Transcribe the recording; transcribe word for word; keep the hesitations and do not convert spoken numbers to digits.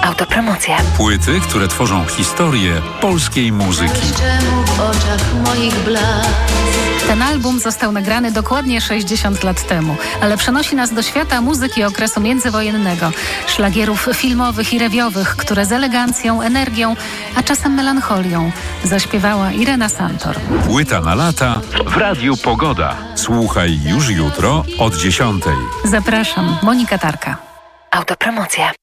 Autopromocja. Płyty, które tworzą historię polskiej muzyki. Czemu w oczach moich blask? Ten album został nagrany dokładnie sześćdziesiąt lat temu, ale przenosi nas do świata muzyki okresu międzywojennego, szlagierów filmowych i rewiowych, które z elegancją, energią, a czasem melancholią zaśpiewała Irena Santor. Płyta na lata w Radiu Pogoda. Słuchaj już jutro od dziesiątej. Zapraszam, Monika Tarka. Autopromocja.